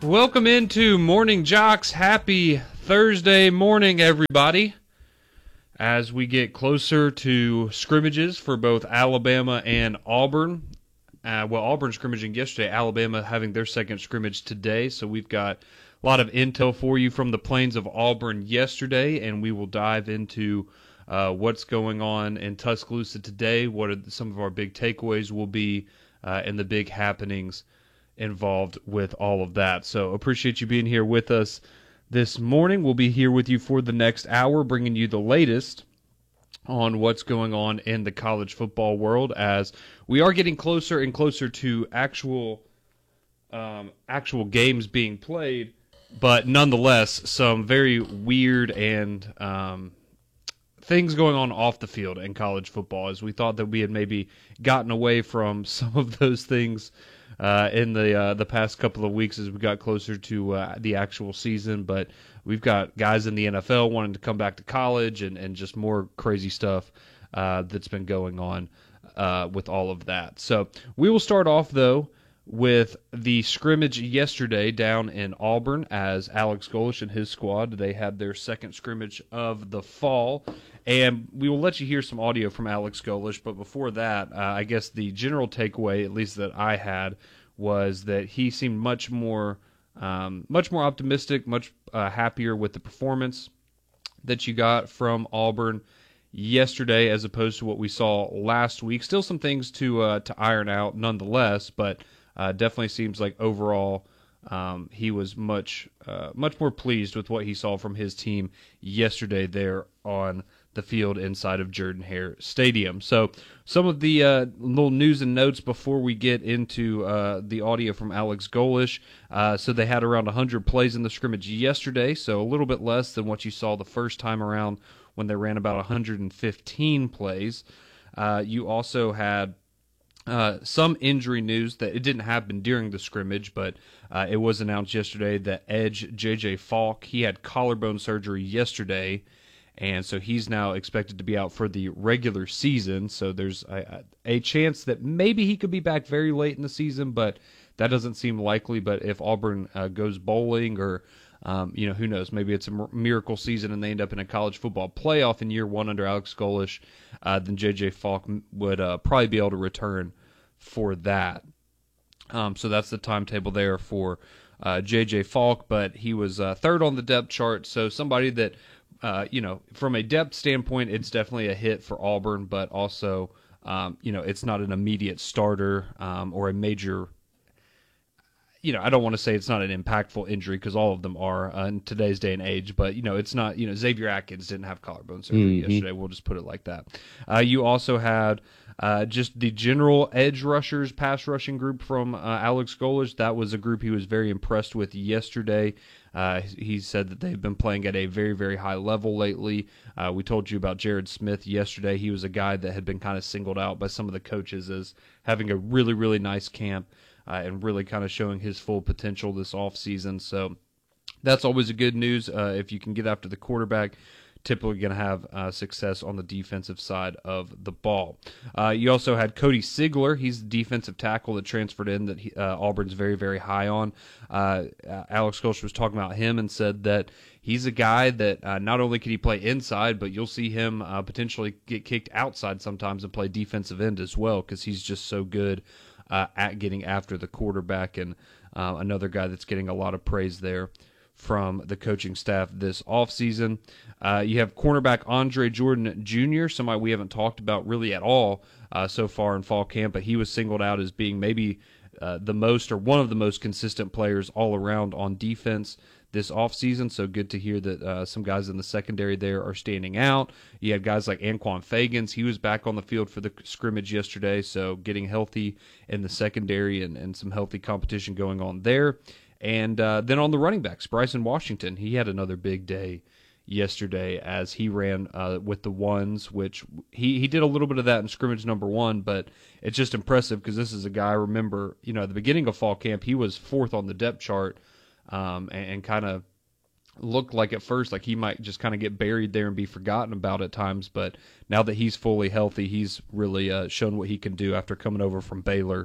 Welcome into Morning Jocks. Happy Thursday morning, everybody. As we get closer to scrimmages for both Alabama and Auburn. Auburn scrimmaging yesterday, Alabama having their second scrimmage today. So we've got a lot of intel for you from the plains of Auburn yesterday, and we will dive into what's going on in Tuscaloosa today, what are some of our big takeaways will be, and the big happenings involved with all of that. So appreciate you being here with us this morning. We'll be here with you for the next hour, bringing you the latest on what's going on in the college football world, as we are getting closer and closer to actual games being played, but nonetheless some very weird and things going on off the field in college football, as we thought that we had maybe gotten away from some of those things in the past couple of weeks as we got closer to the actual season. But we've got guys in the NFL wanting to come back to college, and just more crazy stuff that's been going on with all of that. So we will start off, though, with the scrimmage yesterday down in Auburn, as Alex Golesh and his squad, they had their second scrimmage of the fall. And we will let you hear some audio from Alex Golesh, but before that, I guess the general takeaway, at least that I had, was that he seemed much more optimistic, much happier with the performance that you got from Auburn yesterday, as opposed to what we saw last week. Still some things to iron out, nonetheless, but definitely seems like overall he was much more pleased with what he saw from his team yesterday there on the field inside of Jordan-Hare Stadium. So some of the little news and notes before we get into the audio from Alex Golesh. So they had around 100 plays in the scrimmage yesterday, so a little bit less than what you saw the first time around when they ran about 115 plays. You also had some injury news that it didn't happen during the scrimmage, but it was announced yesterday that edge J.J. Falk, he had collarbone surgery yesterday, and so he's now expected to be out for the regular season. So there's a chance that maybe he could be back very late in the season, but that doesn't seem likely. But if Auburn goes bowling, or who knows, maybe it's a miracle season and they end up in a college football playoff in year one under Alex Golesh, then J.J. Falk would probably be able to return for that. So that's the timetable there for J.J. Falk, but he was third on the depth chart, so somebody that, from a depth standpoint, it's definitely a hit for Auburn, but also, it's not an immediate starter or a major, I don't want to say it's not an impactful injury, because all of them are in today's day and age, but, it's not, Xavier Atkins didn't have collarbone surgery yesterday. We'll just put it like that. You also had just the general edge rushers, pass rushing group from Alex Golesh. That was a group he was very impressed with yesterday. He said that they've been playing at a very, very high level lately. We told you about Jared Smith yesterday. He was a guy that had been kind of singled out by some of the coaches as having a really, really nice camp and really kind of showing his full potential this offseason. So that's always a good news. If you can get after the quarterback, typically going to have success on the defensive side of the ball. You also had Cody Sigler. He's the defensive tackle that transferred in that Auburn's very, very high on. Alex Golesh was talking about him and said that he's a guy that not only can he play inside, but you'll see him potentially get kicked outside sometimes and play defensive end as well, because he's just so good at getting after the quarterback, and another guy that's getting a lot of praise there from the coaching staff this offseason. You have cornerback Andre Jordan Jr., somebody we haven't talked about really at all so far in fall camp, but he was singled out as being maybe the most, or one of the most consistent players all around on defense this offseason. So good to hear that some guys in the secondary there are standing out. You had guys like Anquan Fagans. He was back on the field for the scrimmage yesterday, so getting healthy in the secondary and some healthy competition going on there. And then on the running backs, Bryson Washington, he had another big day yesterday as he ran with the ones, which he did a little bit of that in scrimmage number one, but it's just impressive because this is a guy, remember, at the beginning of fall camp, he was fourth on the depth chart and kind of looked like at first like he might just kind of get buried there and be forgotten about at times, but now that he's fully healthy, he's really shown what he can do after coming over from Baylor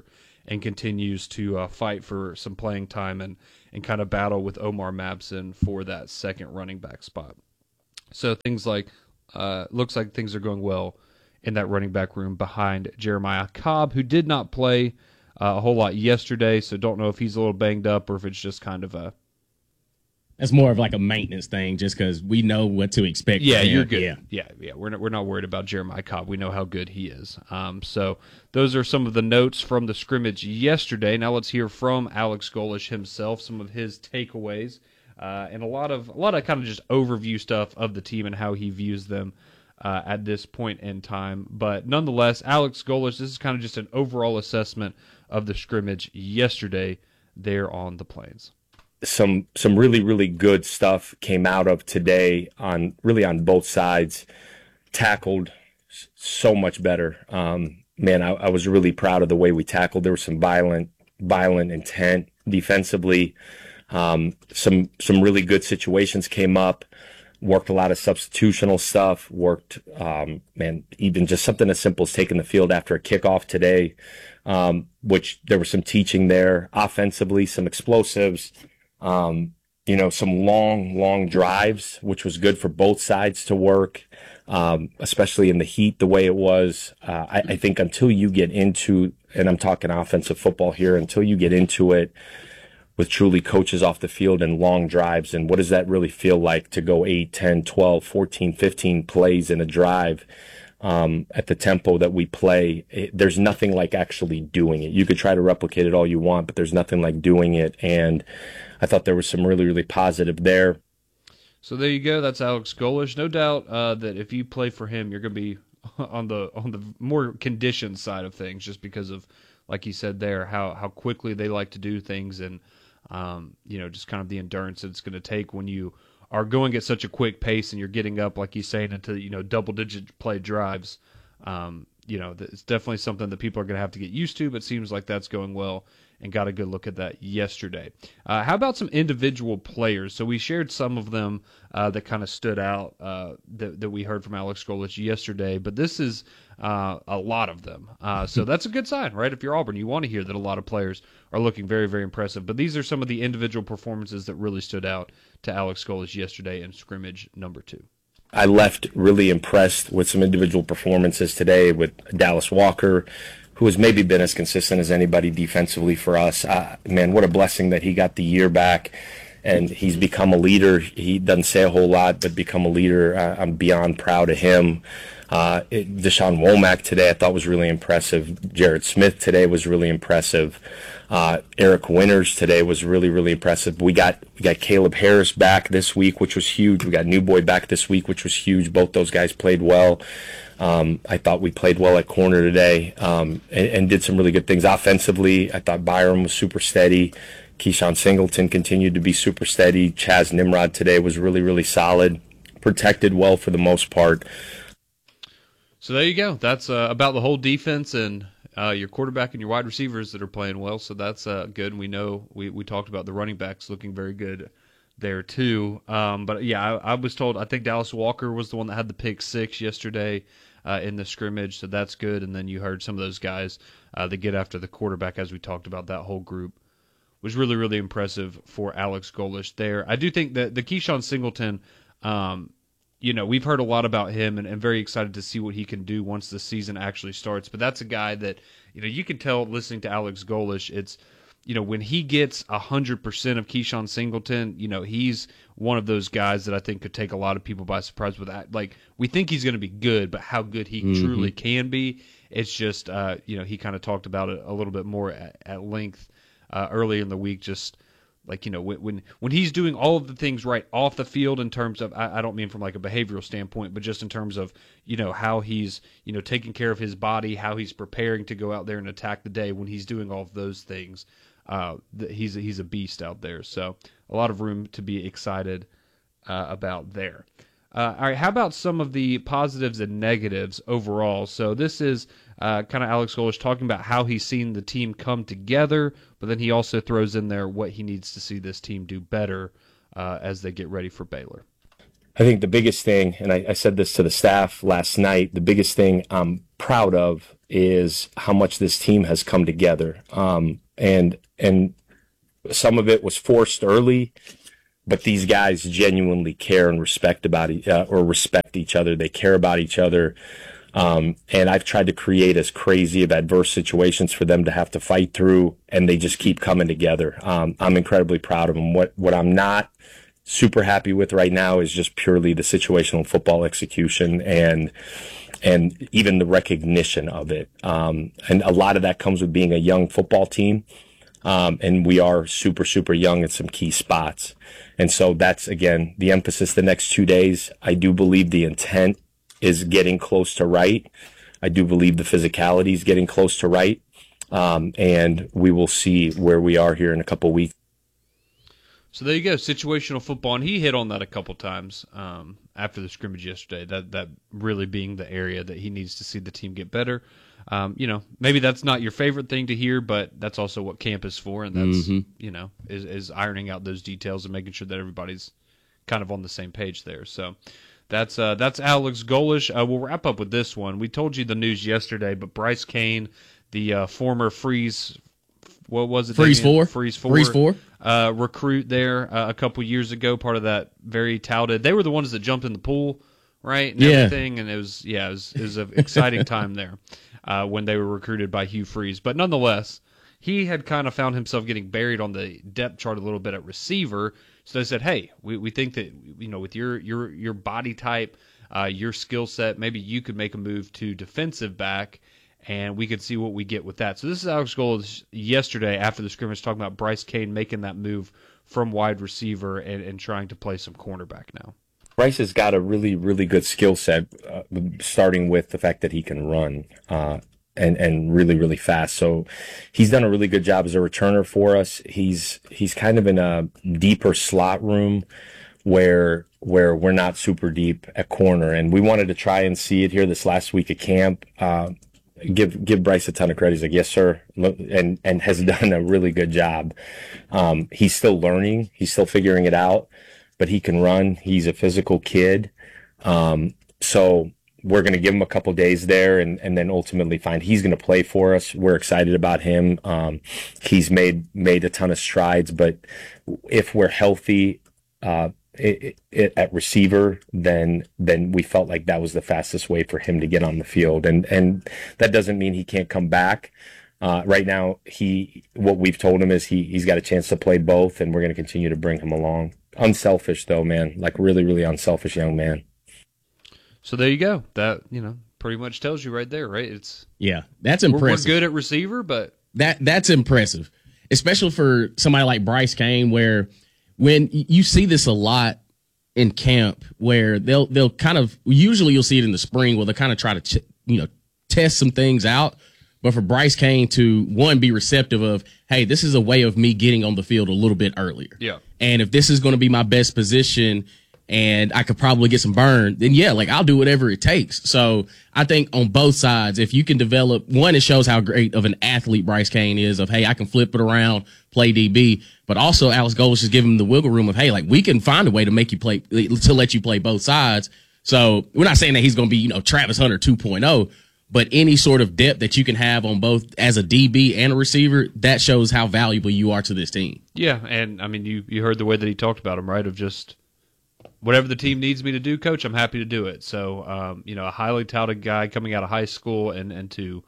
and continues to fight for some playing time and kind of battle with Omar Mabson for that second running back spot. So things like looks like things are going well in that running back room behind Jeremiah Cobb, who did not play a whole lot yesterday, so don't know if he's a little banged up or if it's just kind of a... That's more of like a maintenance thing, just because we know what to expect. Yeah, you're good. Yeah. We're not worried about Jeremiah Cobb. We know how good he is. So those are some of the notes from the scrimmage yesterday. Now let's hear from Alex Golesh himself, some of his takeaways, and a lot of kind of just overview stuff of the team and how he views them at this point in time. But nonetheless, Alex Golesh, this is kind of just an overall assessment of the scrimmage yesterday there on the Plains. Some really, really good stuff came out of today on both sides. Tackled so much better. Man, I was really proud of the way we tackled. There was some violent intent defensively. Some really good situations came up. Worked a lot of substitutional stuff. Worked, even just something as simple as taking the field after a kickoff today, which there was some teaching there. Offensively, some explosives. Some long drives, which was good for both sides to work, especially in the heat the way it was. I think until you get into, and I'm talking offensive football here, until you get into it with truly coaches off the field and long drives, and what does that really feel like to go 8, 10, 12, 14, 15 plays in a drive at the tempo that we play. There's nothing like actually doing it. You could try to replicate it all you want, but there's nothing like doing it. And I thought there was some really, really positive there. So there you go. That's Alex Golesh. No doubt that if you play for him, you're going to be on the more conditioned side of things, just because of, like you said there, how quickly they like to do things, and just kind of the endurance that it's going to take when you are going at such a quick pace and you're getting up, like he's saying, into double-digit play drives. It's definitely something that people are going to have to get used to, but seems like that's going well, and got a good look at that yesterday. How about some individual players? So we shared some of them that kind of stood out that we heard from Alex Golesh yesterday, but this is a lot of them. So that's a good sign, right? If you're Auburn, you want to hear that a lot of players are looking very, very impressive. But these are some of the individual performances that really stood out to Alex Golesh yesterday in scrimmage number 2. I left really impressed with some individual performances today with Dallas Walker, who has maybe been as consistent as anybody defensively for us. Man, what a blessing that he got the year back, and he's become a leader. He doesn't say a whole lot, but become a leader. I'm beyond proud of him. Deshaun Womack today I thought was really impressive. Jared Smith today was really impressive. Eric Winters today was really, really impressive. We got Caleb Harris back this week, which was huge. We got New Boy back this week, which was huge. Both those guys played well. I thought we played well at corner today, and did some really good things offensively. I thought Byram was super steady. Keyshawn Singleton continued to be super steady. Chaz Nimrod today was really, really solid. Protected well for the most part. So there you go. That's about the whole defense and your quarterback and your wide receivers that are playing well. So that's good. And we know we talked about the running backs looking very good there too. But yeah, I was told, I think Dallas Walker was the one that had the pick 6 yesterday in the scrimmage. So that's good. And then you heard some of those guys that get after the quarterback, as we talked about. That whole group was really, really impressive for Alex Golesh there. I do think that the Keyshawn Singleton, we've heard a lot about him and very excited to see what he can do once the season actually starts. But that's a guy that, you can tell listening to Alex Golesh, it's, when he gets 100% of Keyshawn Singleton, he's one of those guys that I think could take a lot of people by surprise with that. Like, we think he's going to be good, but how good he truly can be, it's just, he kind of talked about it a little bit more at length earlier in the week, just like, when he's doing all of the things right off the field in terms of, I don't mean from like a behavioral standpoint, but just in terms of, how he's, taking care of his body, how he's preparing to go out there and attack the day. When he's doing all of those things, he's a beast out there. So a lot of room to be excited about there. All right, how about some of the positives and negatives overall? So this is kind of Alex Golesh talking about how he's seen the team come together, but then he also throws in there what he needs to see this team do better as they get ready for Baylor. I think the biggest thing, and I said this to the staff last night, the biggest thing I'm proud of is how much this team has come together. And some of it was forced early, but these guys genuinely care and respect each other. They care about each other. And I've tried to create as crazy of adverse situations for them to have to fight through, and they just keep coming together. I'm incredibly proud of them. What I'm not super happy with right now is just purely the situational football execution and even the recognition of it. And a lot of that comes with being a young football team. And we are super, super young in some key spots. And so that's, again, the emphasis the next 2 days. I do believe the intent is getting close to right. I do believe the physicality is getting close to right. And we will see where we are here in a couple weeks. So there you go, situational football, and he hit on that a couple times after the scrimmage yesterday. That really being the area that he needs to see the team get better. Maybe that's not your favorite thing to hear, but that's also what camp is for, and that's is ironing out those details and making sure that everybody's kind of on the same page there. So that's Alex Golesh. We'll wrap up with this one. We told you the news yesterday, but Bryce Cain, the former Freeze. What was it? Freeze Damien? 4. Freeze 4. Recruit there a couple years ago, part of that very touted. They were the ones that jumped in the pool, right? And everything, and it was an exciting time there when they were recruited by Hugh Freeze. But nonetheless, he had kind of found himself getting buried on the depth chart a little bit at receiver. So they said, hey, we think that with your body type, your skill set, maybe you could make a move to defensive back. And we could see what we get with that. So this is Alex Golesh yesterday after the scrimmage talking about Bryce Cain making that move from wide receiver and trying to play some cornerback now. Bryce has got a really, really good skill set, starting with the fact that he can run and really, really fast. So he's done a really good job as a returner for us. He's kind of in a deeper slot room where we're not super deep at corner. And we wanted to try and see it here this last week at camp. Give Bryce a ton of credit. He's like, yes, sir, and has done a really good job. He's still learning. He's still figuring it out, but he can run. He's a physical kid. So we're going to give him a couple days there and then ultimately find he's going to play for us. We're excited about him. He's made a ton of strides, but if we're healthy, at receiver, then we felt like that was the fastest way for him to get on the field, and that doesn't mean he can't come back. Right now, what we've told him is he's got a chance to play both, and we're going to continue to bring him along. Unselfish though, man, like really, really unselfish young man. So there you go. That pretty much tells you right there, right? That's impressive. We're good at receiver, but that's impressive, especially for somebody like Bryce Cain, where when you see this a lot in camp, where they'll kind of, usually you'll see it in the spring where they'll kind of try to test some things out. But for Bryce Cain to, one, be receptive of, hey, this is a way of me getting on the field a little bit earlier. Yeah. And if this is going to be my best position and I could probably get some burn, then I'll do whatever it takes. So I think on both sides, if you can develop, one, it shows how great of an athlete Bryce Cain is of, hey, I can flip it around, play DB, but also Alex Golesh is giving him the wiggle room of, hey, like we can find a way to make you play, to let you play both sides. So we're not saying that he's going to be, Travis Hunter 2.0, but any sort of depth that you can have on both as a DB and a receiver, that shows how valuable you are to this team. Yeah. And I mean, you heard the way that he talked about him, right? Of just, whatever the team needs me to do, coach, I'm happy to do it. So, a highly touted guy coming out of high school and to,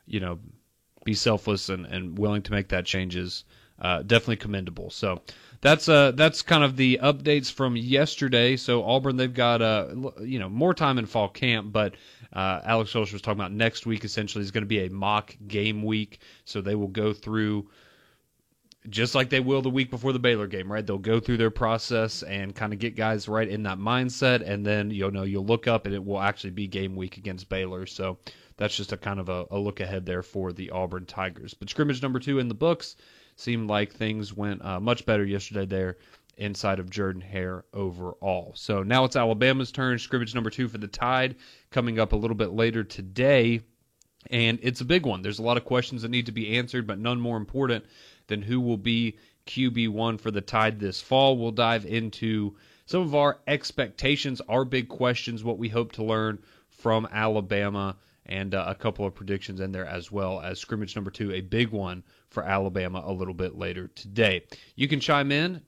be selfless and willing to make that changes, definitely commendable. So that's kind of the updates from yesterday. So Auburn, they've got, more time in fall camp, but Alex Golesh was talking about next week essentially is going to be a mock game week. So they will go through, just like they will the week before the Baylor game, right? They'll go through their process and kind of get guys right in that mindset, and then you'll look up and it will actually be game week against Baylor. So that's just a kind of a look ahead there for the Auburn Tigers. But scrimmage number 2 in the books. Seemed like things went much better yesterday there inside of Jordan-Hare overall. So now it's Alabama's turn. Scrimmage number 2 for the Tide coming up a little bit later today. And it's a big one. There's a lot of questions that need to be answered, but none more important than who will be QB1 for the Tide this fall. We'll dive into some of our expectations, our big questions, what we hope to learn from Alabama, and a couple of predictions in there as well as scrimmage number 2, a big one for Alabama a little bit later today. You can chime in,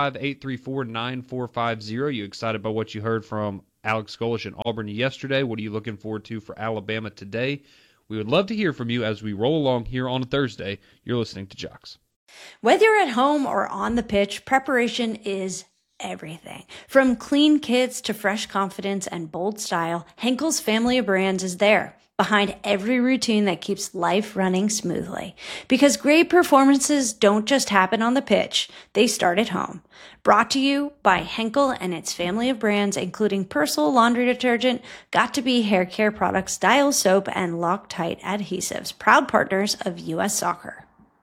205-834-9450. You excited by what you heard from Alex Golesh in Auburn yesterday? What are you looking forward to for Alabama today? We would love to hear from you as we roll along here on a Thursday. You're listening to Jocks. Whether you're at home or on the pitch, preparation is everything. From clean kits to fresh confidence and bold style, Henkel's family of brands is there, behind every routine that keeps life running smoothly. Because great performances don't just happen on the pitch, they start at home. Brought to you by Henkel and its family of brands, including Persil laundry detergent, Got2b hair care products, Dial soap, and Loctite adhesives, proud partners of U.S. Soccer.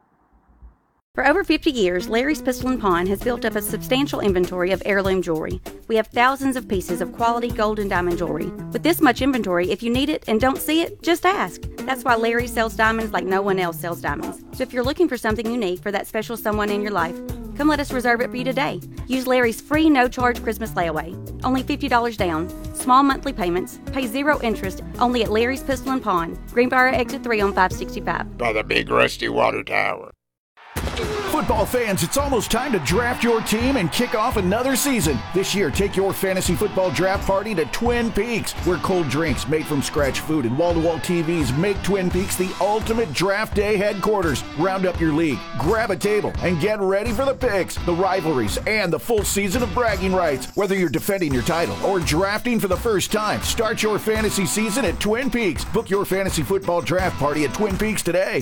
For over 50 years, Larry's Pistol & Pawn has built up a substantial inventory of heirloom jewelry. We have thousands of pieces of quality gold and diamond jewelry. With this much inventory, if you need it and don't see it, just ask. That's why Larry sells diamonds like no one else sells diamonds. So if you're looking for something unique for that special someone in your life, come let us reserve it for you today. Use Larry's free no-charge Christmas layaway. Only $50 down. Small monthly payments. Pay 0 interest. Only at Larry's Pistol & Pawn. Greenbrier Exit 3 on 565. By the big rusty water tower. Football fans, it's almost time to draft your team and kick off another season. This year, take your fantasy football draft party to Twin Peaks, where cold drinks, made from scratch food, and wall-to-wall TVs make Twin Peaks the ultimate draft day headquarters. Round up your league, grab a table, and get ready for the picks, the rivalries, and the full season of bragging rights. Whether you're defending your title or drafting for the first time, start your fantasy season at Twin Peaks. Book your fantasy football draft party at Twin Peaks today.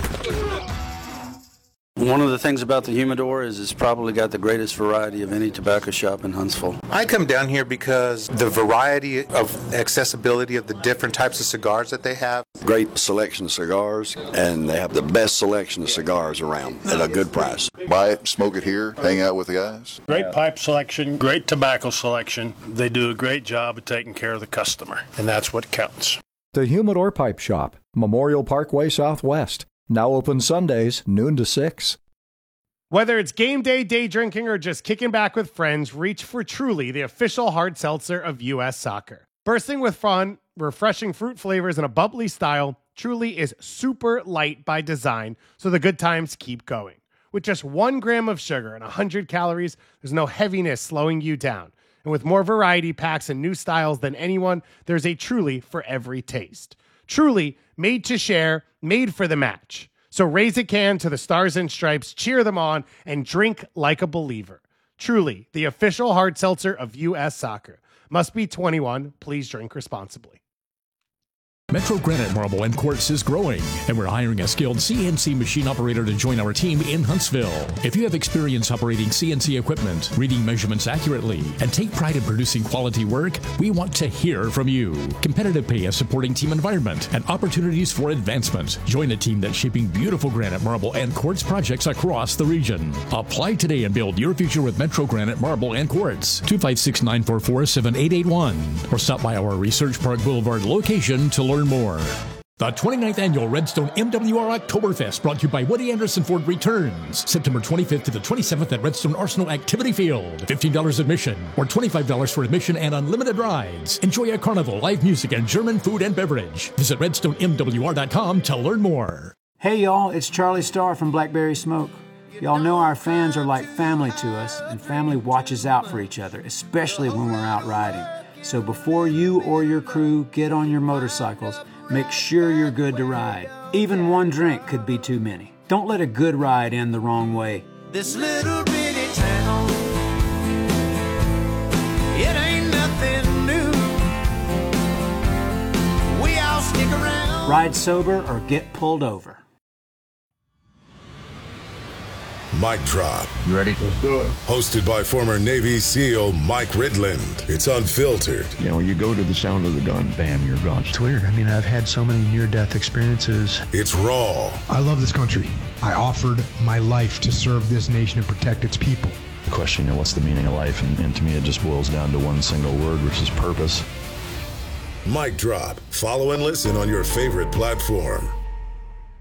One of the things about the Humidor is it's probably got the greatest variety of any tobacco shop in Huntsville. I come down here because the variety of accessibility of the different types of cigars that they have. Great selection of cigars, and they have the best selection of cigars around at a good price. Buy it, smoke it here, hang out with the guys. Great pipe selection, great tobacco selection. They do a great job of taking care of the customer, and that's what counts. The Humidor Pipe Shop, Memorial Parkway Southwest. Now open Sundays, noon to 6. Whether it's game day, day drinking, or just kicking back with friends, reach for Truly, the official hard seltzer of U.S. Soccer. Bursting with fun, refreshing fruit flavors, and a bubbly style, Truly is super light by design, so the good times keep going. With just 1 gram of sugar and 100 calories, there's no heaviness slowing you down. And with more variety packs and new styles than anyone, there's a Truly for every taste. Truly, made to share, made for the match. So raise a can to the Stars and Stripes, cheer them on, and drink like a believer. Truly, the official hard seltzer of U.S. Soccer. Must be 21. Please drink responsibly. Metro Granite Marble and Quartz is growing, and we're hiring a skilled CNC machine operator to join our team in Huntsville. If you have experience operating CNC equipment, reading measurements accurately, and take pride in producing quality work, we want to hear from you. Competitive pay, a supporting team environment, and opportunities for advancement. Join a team that's shaping beautiful granite, marble, and quartz projects across the region. Apply today and build your future with Metro Granite Marble and Quartz. 256-944-7881. Or stop by our Research Park Boulevard location to learn more. The 29th Annual Redstone MWR Oktoberfest, brought to you by Woody Anderson Ford, returns September 25th to the 27th at Redstone Arsenal Activity Field. $15 admission or $25 for admission and unlimited rides. Enjoy a carnival, live music, and German food and beverage. Visit redstonemwr.com to learn more. Hey y'all, it's Charlie Starr from Blackberry Smoke. Y'all know our fans are like family to us, and family watches out for each other, especially when we're out riding. So before you or your crew get on your motorcycles, make sure you're good to ride. Even one drink could be too many. Don't let a good ride end the wrong way. This little bitty town, it ain't nothing new. We all stick around. Ride sober or get pulled over. Mic Drop. You ready? Let's do it. Hosted by former Navy SEAL Mike Ridland. It's unfiltered. You know, you go to the sound of the gun, bam, you're gone. It's weird. I mean, I've had so many near-death experiences. It's raw. I love this country. I offered my life to serve this nation and protect its people. The question, what's the meaning of life? And to me, it just boils down to one single word, which is purpose. Mic Drop. Follow and listen on your favorite platform.